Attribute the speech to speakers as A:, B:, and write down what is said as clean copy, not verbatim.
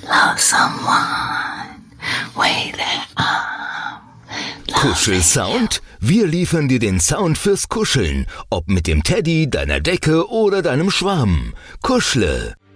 A: love someone way that
B: Kuschelsound? Wir liefern dir den Sound fürs Kuscheln, ob mit dem Teddy, deiner Decke oder deinem Schwarm. Kuschle.